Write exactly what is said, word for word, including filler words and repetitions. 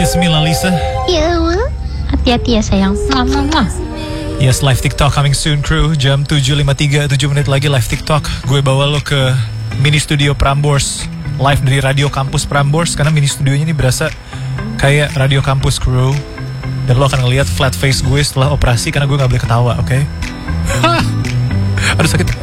sembilan, Lisa. Ya, hati-hati ya sayang. Mwah, mwah, mwah. Yes, live TikTok coming soon, crew. Jam tujuh lima puluh tiga, tujuh menit lagi live TikTok. Gue bawa lo ke mini studio Prambors, live dari Radio Kampus Prambors. Karena mini studionya ini berasa kayak Radio Kampus, crew. Dan lo akan ngeliat flat face gue setelah operasi karena gue gak boleh ketawa, oke? Okay? Aduh sakit.